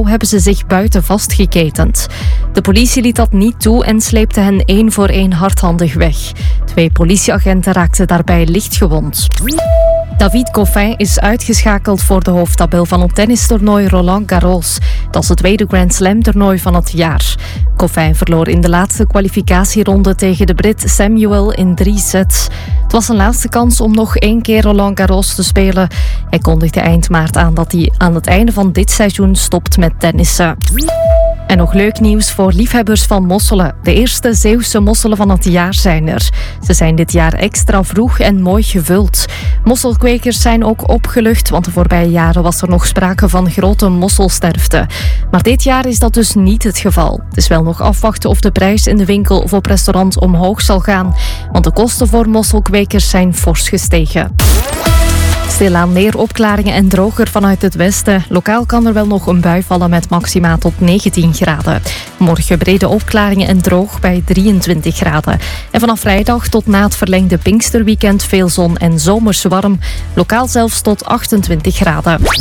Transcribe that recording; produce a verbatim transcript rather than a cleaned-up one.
Zo hebben ze zich buiten vastgeketend. De politie liet dat niet toe en sleepte hen één voor één hardhandig weg. Twee politieagenten raakten daarbij lichtgewond. David Goffin is uitgeschakeld voor de hoofdtabel van het tennistoernooi Roland Garros. Dat is het tweede Grand Slam toernooi van het jaar. Goffin verloor in de laatste kwalificatieronde tegen de Brit Samuel in drie sets. Het was zijn laatste kans om nog één keer Roland Garros te spelen. Hij kondigde eind maart aan dat hij aan het einde van dit seizoen stopt met tennissen. En nog leuk nieuws voor liefhebbers van mosselen. De eerste Zeeuwse mosselen van het jaar zijn er. Ze zijn dit jaar extra vroeg en mooi gevuld. Mosselkwekers zijn ook opgelucht, want de voorbije jaren was er nog sprake van grote mosselsterfte. Maar dit jaar is dat dus niet het geval. Het is wel nog afwachten of de prijs in de winkel of op restaurant omhoog zal gaan, want de kosten voor mosselkwekers zijn fors gestegen. Stilaan meer opklaringen en droger vanuit het westen. Lokaal kan er wel nog een bui vallen met maxima tot negentien graden. Morgen brede opklaringen en droog bij drieëntwintig graden. En vanaf vrijdag tot na het verlengde Pinksterweekend veel zon en zomers warm. Lokaal zelfs tot achtentwintig graden.